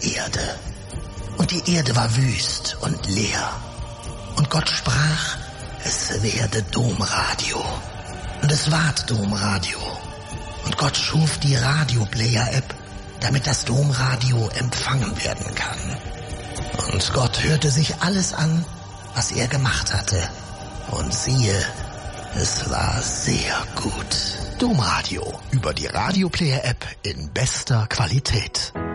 die Erde. Und die Erde war wüst und leer. Und Gott sprach, es werde Domradio. Und es ward Domradio. Und Gott schuf die Radio-Player-App, damit das Domradio empfangen werden kann. Und Gott hörte sich alles an, was er gemacht hatte. Und siehe, es war sehr gut. Domradio über die Radio-Player-App in bester Qualität.